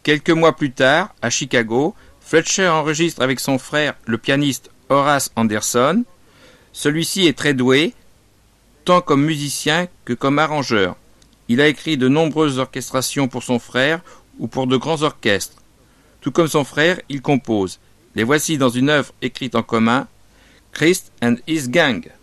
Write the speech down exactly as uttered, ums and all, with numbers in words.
Quelques mois plus tard, à Chicago, Fletcher enregistre avec son frère, le pianiste Horace Anderson. Celui-ci est très doué, tant comme musicien que comme arrangeur. Il a écrit de nombreuses orchestrations pour son frère ou pour de grands orchestres. Tout comme son frère, il compose. Les voici dans une œuvre écrite en commun, Christ and His Gang.